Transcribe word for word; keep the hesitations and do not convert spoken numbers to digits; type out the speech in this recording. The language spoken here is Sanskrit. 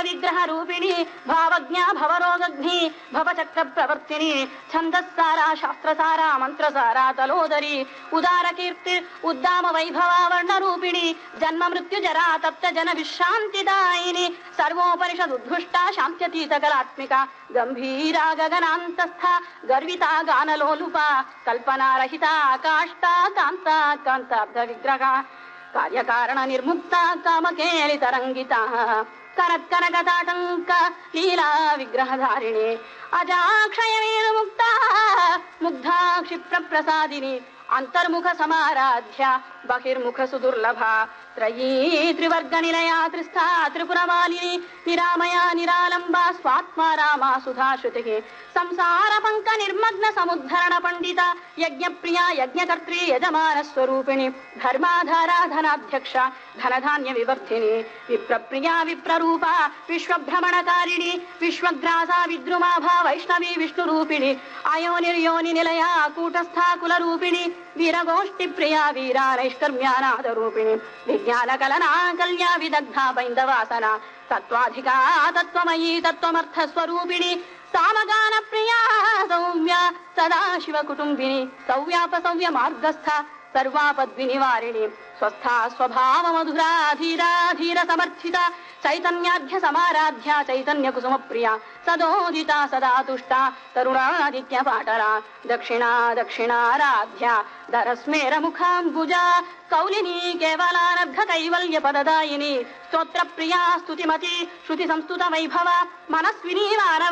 विग्रह रूपिणी भावज्ञा भवरोगग्नि भवचक्र प्रवर्तिनी छन्दस्सारा शास्त्रसारा मंत्रसारा तलोदरी उदार कीर्ति उद्दाम वैभवा वर्ण रूपिणी जन्म मृत्यु जरा तप्त जन विश्रांतिदायिनी सर्वोपनिषद उद्घुष्टा शांत्यतीत कलात्मिका गंभीरा गगनांतस्था गर्विता गानलोलुपा कल्पना रहिता काष्ठा कांता कांताब्ध विग्रहा कार्यकारण निर्मुक्ता कामकेली तरंगिता करत्कनकताटंक लीला विग्रहधारिणी अजाक्षय मुक्ता मुग्धा क्षिप्र प्रसादिनी अंतर्मुख समाराध्या बहिर्मुख सुदुर्लभा त्रयी त्रिवर्ग निलया त्रिस्था त्रिपुरमालिनी निरामया निरालंबा स्वात्मा रामा सुधा श्रुतिः संसार पंक निर्मग्न समुद्धरण पंडिता यज्ञ प्रिया यज्ञकर्त्री यजमान स्वरूपिणी धर्माधारा धनाध्यक्षा धनधान्य विवर्धिनी विप्रप्रिया विप्ररूपा विश्वभ्रमणकारिणी विश्वग्रासा विद्रुमाभा वैष्णवी विष्णुरूपिणी अयोनिर्योनि निलया कूटस्था कुलरूपिणी वीरगोष्ठी प्रिया वीरा नैष्कर्म्यानाद रूपिणी विज्ञान कलना कल्या विदग्धा बैन्दवासना तत्त्वाधिका तत्त्वमयी तत्त्वमर्थ स्वरूपिणी सामगान प्रिया सौम्या सदा शिव कुटुंबिनी सौव्यापसव्य मार्गस्था सर्वापद्विनिवारिणी स्वस्था स्वभाव मधुरा धीरा धीर समर्थिता चैतन्याध्य समाराध्या चैतन्य कुसुम प्रिया सदोदिता सदा तुष्टा तरुणादित्य पाटरा दक्षिणा दक्षिणाराध्या दरस्मेर मुखाम्बुजा कौलिनी केवलानर्घ कैवल्य पददायिनी स्तोत्र प्रिया स्तुतिमती श्रुति संस्तुत वैभवा मनस्विनी मानव